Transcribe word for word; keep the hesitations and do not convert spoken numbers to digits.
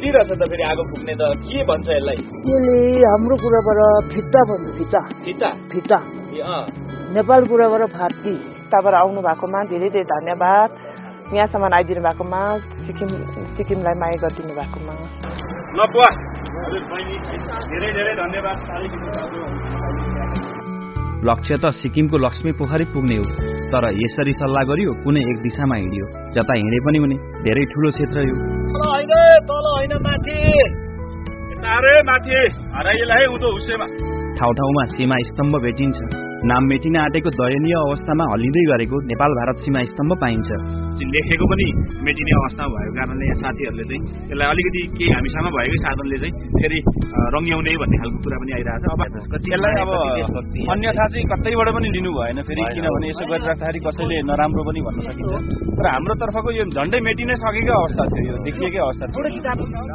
उडिरहेछ त फेरि आगो फुक्ने त के भन्छ यसलाई यसले हाम्रो कुराबाट फिट्टा भन्छ फिट्टा फिट्टा फिट्टा नेपाल कुराबाट फाटी उताबाट आउनु भएकोमा धेरै धेरै धन्यवाद यहाँसम्म आइदिनु भएकोमा सिक्किम सिक्किमलाई माया गरिदिनु भएकोमा ल बुवा धेरै धेरै धन्यवाद। लक्ष्य त सिक्किमको लक्ष्मी पोखरी पुग्ने हो तर यसरी सल्लाह गरियो कुनै एक दिशामा हिँडियो जता हिँडे पनि हुने धेरै ठुलो क्षेत्र यो ठाउँ ठाउँमा सीमा स्तम्भ भेटिन्छ नाम मेटिन आँटेको दयनीय अवस्थामा हल्लिँदै गरेको नेपाल भारत सीमा स्तम्भ पाइन्छ लेखेको पनि मेटिने अवस्थामा भएको कारणले यहाँ साथीहरूले चाहिँ यसलाई अलिकति केही हामीसँग भएकै साधनले चाहिँ फेरि रङ्ग्याउने भन्ने खालको कुरा पनि आइरहेछ। अब यसलाई अब अन्यथा चाहिँ कतैबाट पनि लिनु भएन फेरि किनभने यसो गरिराख्दाखेरि कसैले नराम्रो पनि भन्न सकिन्छ तर हाम्रो तर्फको यो झन्डै मेटिनै सकेको अवस्था थियो यो देखिएकै अवस्था थियो।